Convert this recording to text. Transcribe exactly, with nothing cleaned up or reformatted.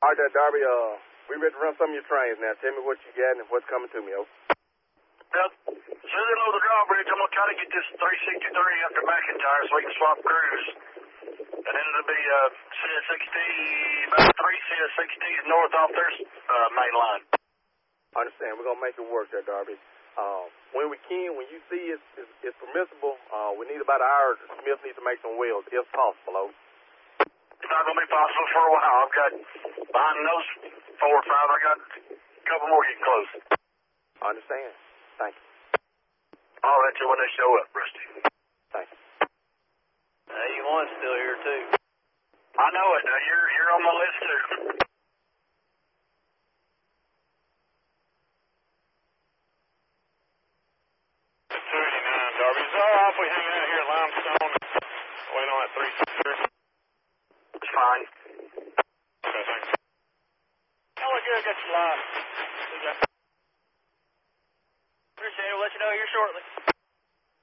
All right, there, Darby. Uh, we ready to run some of your trains now. Tell me what you got and what's coming to me, oh. Yep. As soon as they load the drawbridge, I'm going to try to get this three sixty-three up to McIntyre so we can swap crews. And then it'll be uh, C S sixty, about three C S sixties north off their uh, main line. I understand. We're going to make it work there, Darby. Uh, when we can, when you see it's, it's, it's permissible, uh, we need about an hour. Smith needs to make some wheels, if possible, oh. It's not going to be possible for a while. I've got, behind those four or five, I got a couple more getting close. I understand. Thank you. I'll let you when they show up, Rusty. Thank you. A one's still here, too. I know it. Uh, you're, you're on my list, too. two eighty-nine, Darby. Is it all right if we hang out here at Limestone and wait on that three sixty-three? It's fine. Okay, thanks. Oh, look good. Got your line. Appreciate it. We'll let you know here shortly.